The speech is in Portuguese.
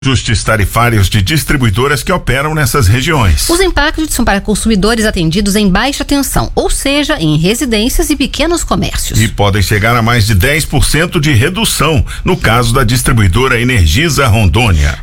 ajustes tarifários de distribuidoras que operam nessas regiões. Os impactos são para consumidores atendidos em baixa tensão, ou seja, em residências e pequenos comércios. E podem chegar a mais de 10% de redução no caso da distribuidora Energisa Rondônia.